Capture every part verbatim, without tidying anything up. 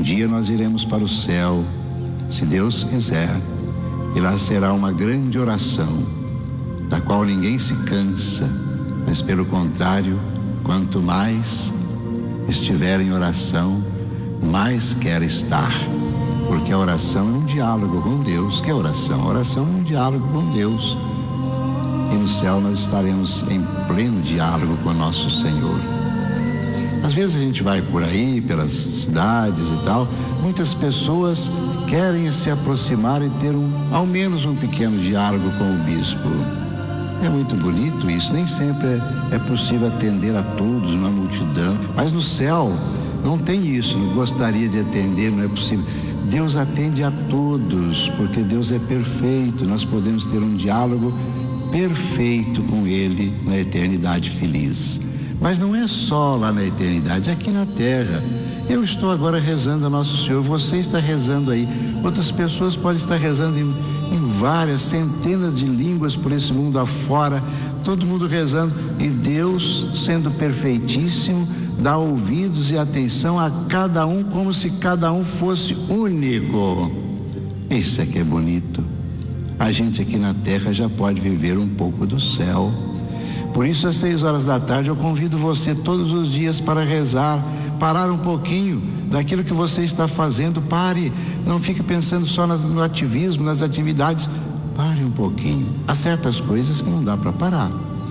Um dia nós iremos para o céu, se Deus quiser, e lá será uma grande oração, da qual ninguém se cansa, mas pelo contrário, quanto mais estiver em oração, mais quer estar, porque a oração é um diálogo com Deus. Que é a oração? A oração é um diálogo com Deus, e no céu nós estaremos em pleno diálogo com nosso Senhor. Às vezes a gente vai por aí, pelas cidades e tal, muitas pessoas querem se aproximar e ter um, ao menos um pequeno diálogo com o bispo. É muito bonito isso, nem sempre é, é possível atender a todos, uma multidão, mas no céu não tem isso. Não gostaria de atender, não é possível. Deus atende a todos, porque Deus é perfeito. Nós podemos ter um diálogo perfeito com Ele na eternidade feliz. Mas não é só lá na eternidade, é aqui na terra. Eu estou agora rezando a Nosso Senhor, você está rezando aí, outras pessoas podem estar rezando em, em várias, centenas de línguas por esse mundo afora, todo mundo rezando, e Deus, sendo perfeitíssimo, dá ouvidos e atenção a cada um, como se cada um fosse único. Isso é que é bonito. A gente aqui na terra já pode viver um pouco do céu. Por isso, às seis horas da tarde, eu convido você todos os dias para rezar, parar um pouquinho daquilo que você está fazendo. Pare, não fique pensando só nas, no ativismo, nas atividades. Pare um pouquinho. Há certas coisas que não dá para parar,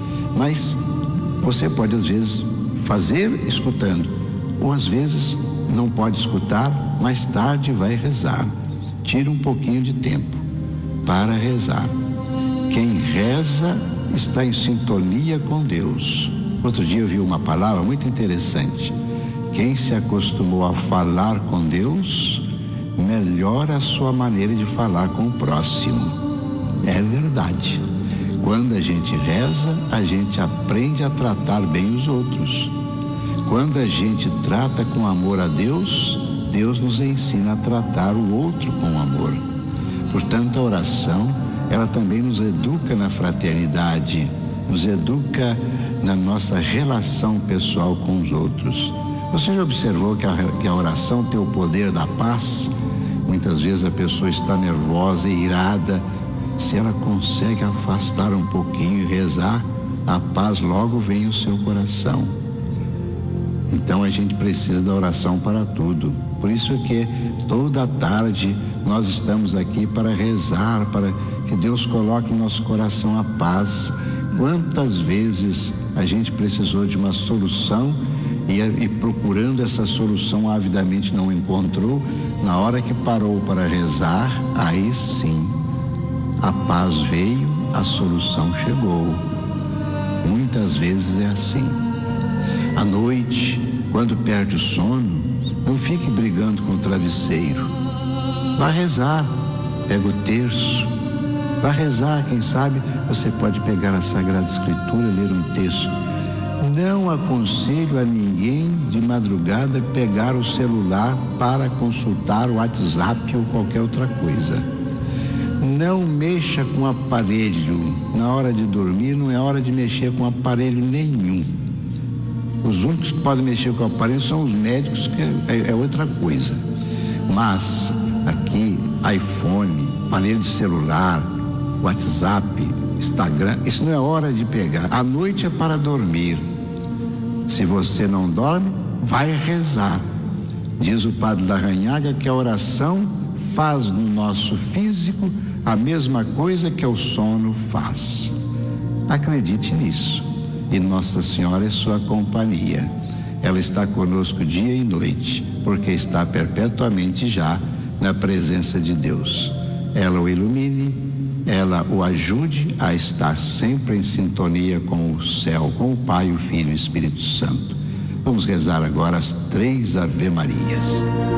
mas você pode às vezes fazer escutando, ou às vezes não pode escutar, mais tarde vai rezar. Tira um pouquinho de tempo para rezar. Quem reza está em sintonia com Deus. Outro dia eu vi uma palavra muito interessante. Quem se acostumou a falar com Deus, melhora a sua maneira de falar com o próximo. É verdade. Quando a gente reza, a gente aprende a tratar bem os outros. Quando a gente trata com amor a Deus, Deus nos ensina a tratar o outro com amor. Portanto, a oração, ela também nos educa na fraternidade, nos educa na nossa relação pessoal com os outros. Você já observou que a, que a oração tem o poder da paz? Muitas vezes a pessoa está nervosa e irada. Se ela consegue afastar um pouquinho e rezar, a paz logo vem ao seu coração. Então a gente precisa da oração para tudo. Por isso que toda tarde nós estamos aqui para rezar, para que Deus coloque no nosso coração a paz. Quantas vezes a gente precisou de uma solução e, e procurando essa solução avidamente não encontrou, na hora que parou para rezar, aí sim, a paz veio, a solução chegou. Muitas vezes é assim. À noite, quando perde o sono, não fique brigando com o travesseiro. Vá rezar, pega o terço, vá rezar, quem sabe você pode pegar a Sagrada Escritura e ler um texto. Não aconselho a ninguém de madrugada pegar o celular para consultar o WhatsApp ou qualquer outra coisa. Não mexa com aparelho. Na hora de dormir não é hora de mexer com aparelho nenhum. Os únicos que podem mexer com o aparelho são os médicos, que é, é outra coisa. Mas aqui, iPhone, aparelho de celular, WhatsApp, Instagram, isso não é hora de pegar. A noite é para dormir. Se você não dorme, vai rezar. Diz o padre Larranhaga que a oração faz no nosso físico a mesma coisa que o sono faz. Acredite nisso. E Nossa Senhora é sua companhia. Ela está conosco dia e noite, porque está perpetuamente já na presença de Deus. Ela o ilumine, ela o ajude a estar sempre em sintonia com o céu, com o Pai, o Filho e o Espírito Santo. Vamos rezar agora as três Ave Marias.